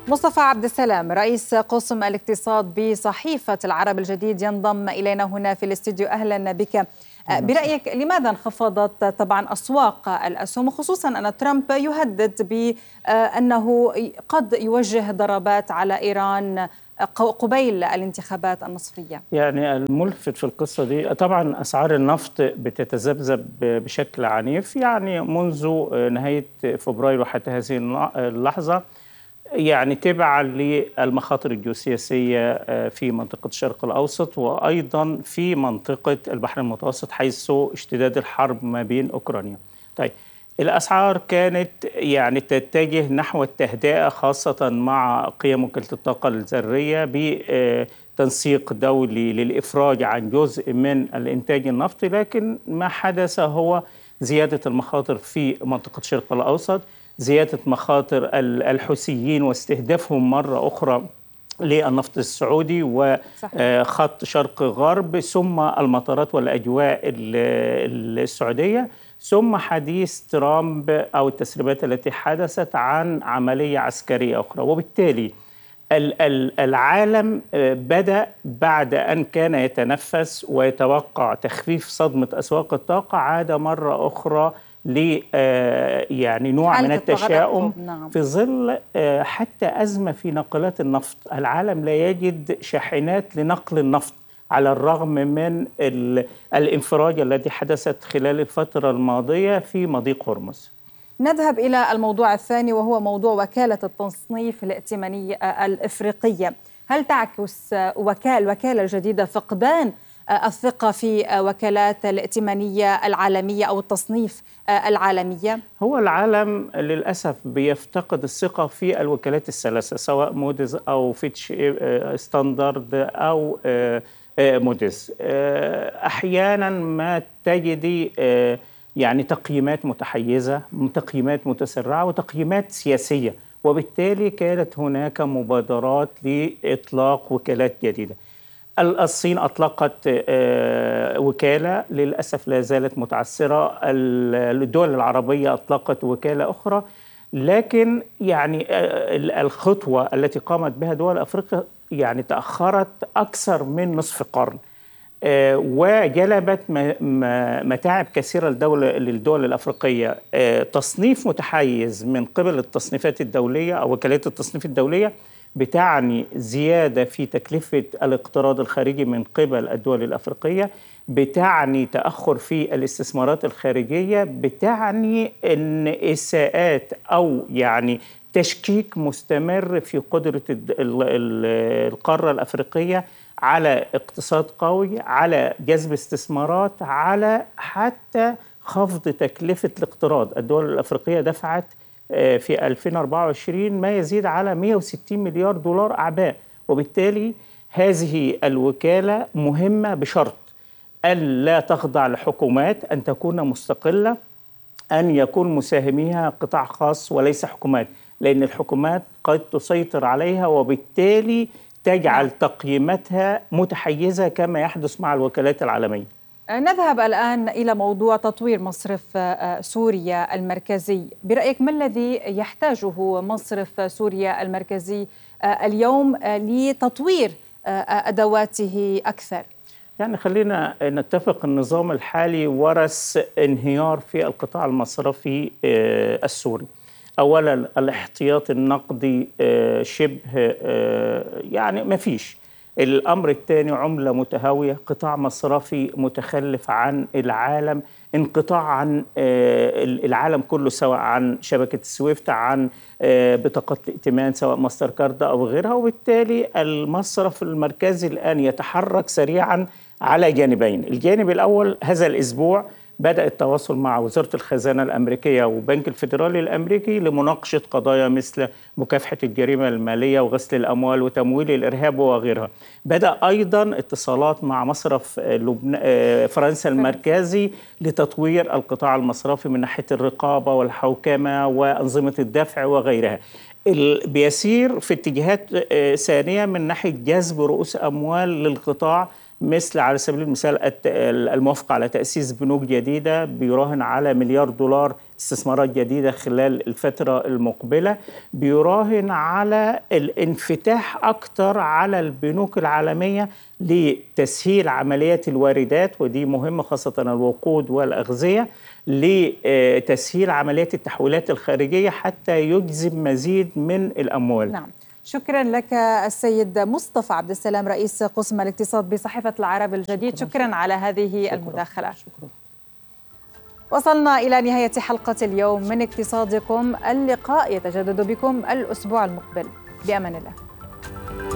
مصطفى عبد السلام رئيس قسم الاقتصاد بصحيفة العرب الجديد ينضم إلينا هنا في الاستوديو. أهلا بك. برأيك لماذا انخفضت طبعا أسواق الأسهم، وخصوصا أن ترامب يهدد بأنه قد يوجه ضربات على إيران قبيل الانتخابات النصفية؟ يعني الملفت في القصة دي طبعا أسعار النفط بتتذبذب بشكل عنيف، يعني منذ نهاية فبراير وحتى هذه اللحظة، يعني تبعا للمخاطر الجيوسياسية في منطقة الشرق الأوسط وأيضا في منطقة البحر المتوسط حيث اشتداد الحرب ما بين أوكرانيا. طيب الأسعار كانت يعني تتجه نحو التهدئة، خاصة مع قيم وكالة الطاقة الذرية بتنسيق دولي للإفراج عن جزء من الإنتاج النفطي، لكن ما حدث هو زيادة المخاطر في منطقة الشرق الأوسط، زيادة مخاطر الحوثيين واستهدافهم مرة أخرى للنفط السعودي وخط شرق غرب، ثم المطارات والأجواء السعودية، ثم حديث ترامب أو التسريبات التي حدثت عن عملية عسكرية أخرى. وبالتالي العالم بدأ بعد أن كان يتنفس ويتوقع تخفيف صدمة أسواق الطاقة، عاد مرة أخرى ل يعني نوع من التشاؤم. نعم. في ظل حتى أزمة في ناقلات النفط، العالم لا يجد شاحنات لنقل النفط على الرغم من الانفراج الذي حدثت خلال الفترة الماضية في مضيق هرمز. نذهب إلى الموضوع الثاني وهو موضوع وكالة التصنيف الائتمانية الإفريقية. هل تعكس الوكالة الجديدة فقدان الثقة في وكالات الائتمانية العالمية أو التصنيف العالمية؟ هو العالم للأسف بيفتقد الثقة في الوكالات الثلاثة، سواء موديز أو فيتش ستاندرد أو موديز. أحيانا ما تجدي يعني تقييمات متحيزة، تقييمات متسرعة وتقييمات سياسية، وبالتالي كانت هناك مبادرات لإطلاق وكالات جديدة. الصين أطلقت وكالة، للأسف لا زالت متعثرة. الدول العربية أطلقت وكالة أخرى، لكن يعني الخطوة التي قامت بها دول أفريقيا يعني تأخرت أكثر من نصف قرن، وجلبت متاعب كثيرة للدول الأفريقية. تصنيف متحيز من قبل التصنيفات الدولية أو وكالات التصنيف الدولية بتعني زيادة في تكلفة الاقتراض الخارجي من قبل الدول الأفريقية، بتعني تأخر في الاستثمارات الخارجية، بتعني أن إساءات أو يعني تشكيك مستمر في قدرة القارة الأفريقية على اقتصاد قوي، على جذب استثمارات، على حتى خفض تكلفة الاقتراض. الدول الأفريقية دفعت في 2024 ما يزيد على 160 مليار دولار أعباء، وبالتالي هذه الوكالة مهمة بشرط أن لا تخضع لحكومات، أن تكون مستقلة، أن يكون مساهميها قطاع خاص وليس حكومات، لأن الحكومات قد تسيطر عليها وبالتالي تجعل تقييماتها متحيزة كما يحدث مع الوكالات العالمية. نذهب الآن إلى موضوع تطوير مصرف سوريا المركزي. برأيك ما الذي يحتاجه مصرف سوريا المركزي اليوم لتطوير أدواته أكثر؟ يعني خلينا نتفق، النظام الحالي ورث انهيار في القطاع المصرفي السوري. أولا الاحتياط النقدي شبه يعني ما فيش. الأمر الثاني عملة متهاوية، قطاع مصرفي متخلف عن العالم، انقطاع عن العالم كله، سواء عن شبكة السويفت، عن بطاقات الائتمان سواء ماستر كارد أو غيرها. وبالتالي المصرف المركزي الآن يتحرك سريعا على جانبين. الجانب الأول، هذا الأسبوع بدأ التواصل مع وزارة الخزانة الأمريكية وبنك الفيدرالي الأمريكي لمناقشة قضايا مثل مكافحة الجريمة المالية وغسل الأموال وتمويل الإرهاب وغيرها. بدأ أيضا اتصالات مع مصرف فرنسا المركزي لتطوير القطاع المصرفي من ناحية الرقابة والحوكمة وأنظمة الدفع وغيرها. بيسير في اتجاهات ثانية من ناحية جذب رؤوس أموال للقطاع مثل على سبيل المثال الموافقة على تأسيس بنوك جديدة بيراهن على مليار دولار استثمارات جديدة خلال الفترة المقبلة، بيراهن على الانفتاح أكتر على البنوك العالمية لتسهيل عمليات الواردات، ودي مهمة خاصة الوقود والأغذية، لتسهيل عمليات التحويلات الخارجية حتى يجذب مزيد من الأموال. نعم، شكرا لك السيد مصطفى عبد السلام رئيس قسم الاقتصاد بصحيفة العرب الجديد. شكرا على هذه المداخلة. شكرا. وصلنا إلى نهاية حلقة اليوم من اقتصادكم. اللقاء يتجدد بكم الأسبوع المقبل. بأمان الله.